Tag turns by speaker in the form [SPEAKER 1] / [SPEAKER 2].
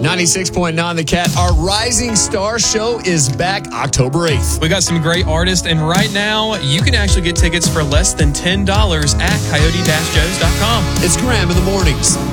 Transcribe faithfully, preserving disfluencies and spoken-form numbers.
[SPEAKER 1] ninety-six point nine The Cat. Our Rising Star Show is back October eighth.
[SPEAKER 2] We got some great artists, and right now, you can actually get tickets for less than ten dollars at coyote dash joes dot com.
[SPEAKER 1] It's Graham in the mornings.